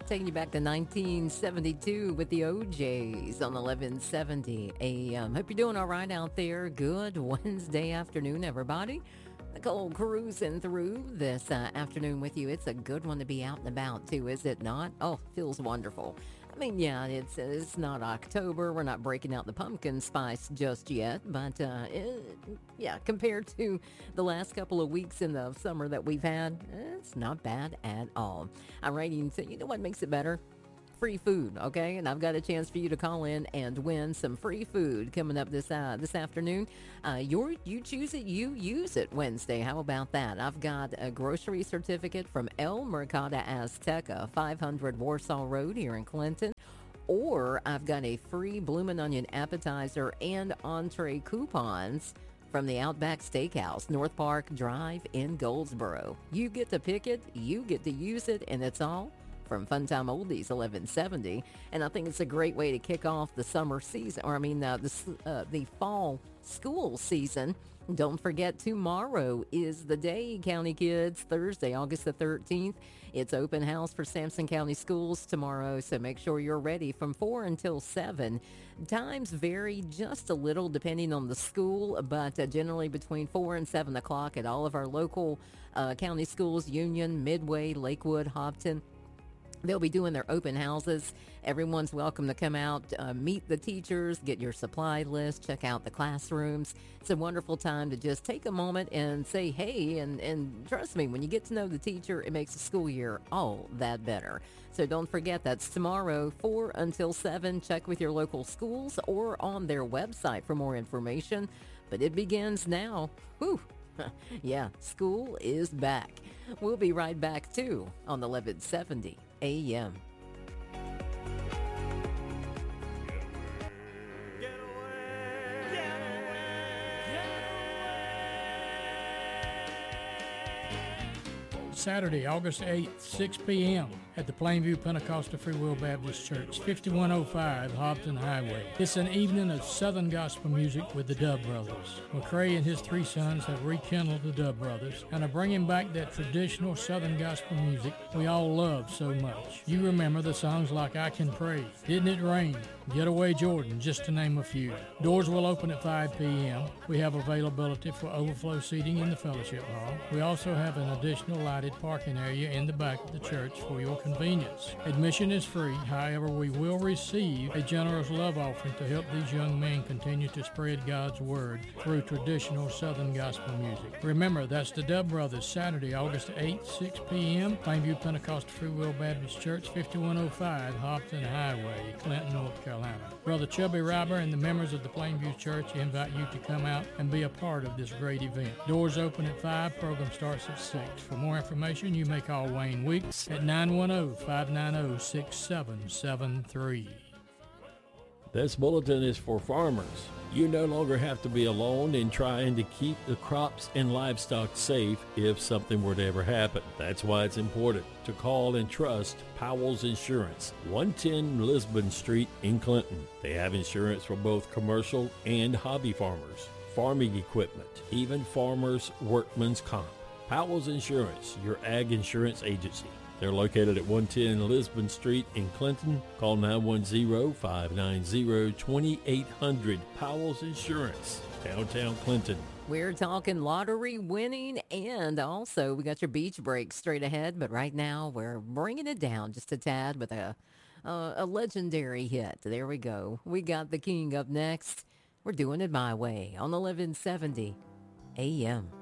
Taking you back to 1972 with the OJs on 1170 AM. Hope you're doing all right out there. Good Wednesday afternoon, everybody. Nicole cruising through this afternoon with you. It's a good one to be out and about, too, is it not? Oh, feels wonderful. I mean, yeah, it's not October. We're not breaking out the pumpkin spice just yet. But, yeah, compared to the last couple of weeks in the summer that we've had, it's not bad at all. I'm writing, so you know what makes it better? Free food, okay? And I've got a chance for you to call in and win some free food coming up this afternoon. You choose it, you use it Wednesday. How about that? I've got a grocery certificate from El Mercado Azteca, 500 Warsaw Road here in Clinton. Or I've got a free Bloomin' Onion appetizer and entree coupons from the Outback Steakhouse, North Park Drive in Goldsboro. You get to pick it, you get to use it, and it's all from Funtime Oldies 1170. And I think it's a great way to kick off the summer season, or the fall school season. Don't forget, tomorrow is the day, County Kids, Thursday, August the 13th. It's open house for Sampson County Schools tomorrow, so make sure you're ready from 4 until 7. Times vary just a little depending on the school, but generally between 4 and 7 o'clock at all of our local county schools, Union, Midway, Lakewood, Hopton. They'll be doing their open houses. Everyone's welcome to come out, meet the teachers, get your supply list, check out the classrooms. It's a wonderful time to just take a moment and say hey, and trust me, when you get to know the teacher, it makes the school year all that better. So don't forget, that's tomorrow, 4 until 7. Check with your local schools or on their website for more information. But it begins now. Whew. Yeah, school is back. We'll be right back, too, on the 1170 AM. Saturday, August 8th, 6 p.m. at the Plainview Pentecostal Free Will Baptist Church, 5105 Hopton Highway. It's an evening of Southern gospel music with the Dub Brothers. McCrae and his 3 sons have rekindled the Dub Brothers and are bringing back that traditional Southern gospel music we all love so much. You remember the songs like I Can Pray, Didn't It Rain, Getaway Jordan, just to name a few. Doors will open at 5 p.m. We have availability for overflow seating in the fellowship hall. We also have an additional lighted parking area in the back of the church for your convenience. Admission is free, however, we will receive a generous love offering to help these young men continue to spread God's word through traditional Southern gospel music. Remember, that's the Dub Brothers, Saturday, August 8th, 6 p.m., Plainview Pentecostal Free Will Baptist Church, 5105 Hopton Highway, Clinton, North Carolina. Brother Chubby Robber and the members of the Plainview Church invite you to come out and be a part of this great event. Doors open at 5, program starts at 6. For more information, you may call Wayne Weeks at 910-590-6773. This bulletin is for farmers. You no longer have to be alone in trying to keep the crops and livestock safe if something were to ever happen. That's why it's important to call and trust Powell's Insurance, 110 Lisbon Street in Clinton. They have insurance for both commercial and hobby farmers, farming equipment, even farmers' workman's comp. Powell's Insurance, your ag insurance agency. They're located at 110 Lisbon Street in Clinton. Call 910-590-2800. Powell's Insurance, downtown Clinton. We're talking lottery winning, and also we got your beach break straight ahead. But right now we're bringing it down just a tad with a legendary hit. There we go. We got the King up next. We're doing it my way on 1170 AM.